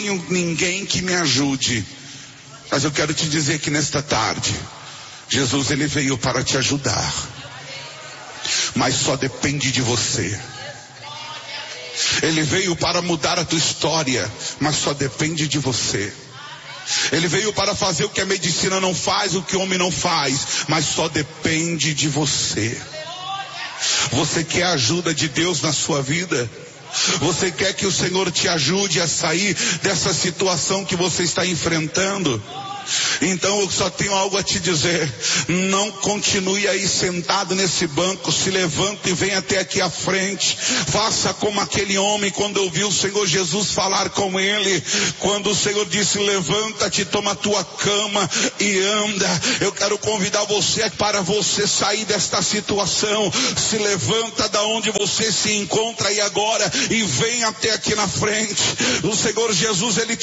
tenho ninguém que me ajude. Mas eu quero te dizer que nesta tarde, Jesus, ele veio para te ajudar. Mas só depende de você. Ele veio para mudar a tua história, mas só depende de você. Ele veio para fazer o que a medicina não faz, o que o homem não faz, mas só depende de você. Você quer a ajuda de Deus na sua vida? Você quer que o Senhor te ajude a sair dessa situação que você está enfrentando? Então eu só tenho algo a te dizer. Não continue aí sentado nesse banco. Se levante e venha até aqui à frente. Faça como aquele homem quando ouviu o Senhor Jesus falar com ele. Quando o Senhor disse: levanta-te, toma a tua cama e anda. Eu quero convidar você para você sair desta situação. Se levanta da onde você se encontra aí agora e vem até aqui na frente. O Senhor Jesus, ele